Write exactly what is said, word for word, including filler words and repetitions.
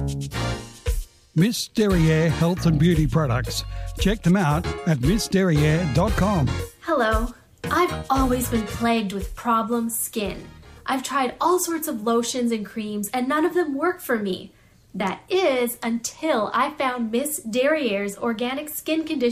Miss Derriere Health and Beauty Products. Check them out at miss derriere dot com. Hello. I've always been plagued with problem skin. I've tried all sorts of lotions and creams and none of them work for me. That is until I found Miss Derriere's organic skin conditioner